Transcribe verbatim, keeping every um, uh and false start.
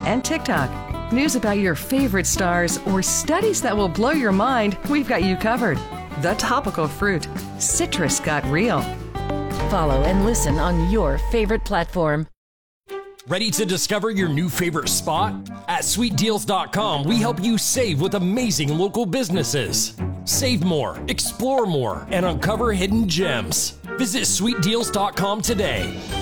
and TikTok. News about your favorite stars or studies that will blow your mind, we've got you covered. The Topical Fruit. Citrus got real. Follow and listen on your favorite platform. Ready to discover your new favorite spot? At sweet deals dot com, we help you save with amazing local businesses. Save more, explore more, and uncover hidden gems. Visit sweet deals dot com today.